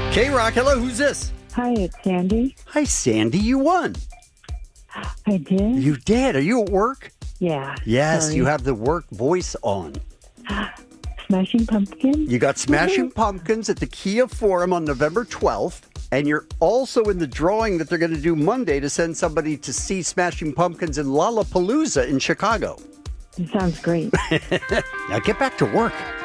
K-Rock, hello, who's this? Hi, it's Sandy. Hi, Sandy, you won. I did? You did. Are you at work? Yeah. Yes, sorry. you have the work voice on. Smashing Pumpkins? You got Smashing Pumpkins at the Kia Forum on November 12th, and you're also in the drawing that they're going to do Monday to send somebody to see Smashing Pumpkins in Lollapalooza in Chicago. It sounds great. Now get back to work.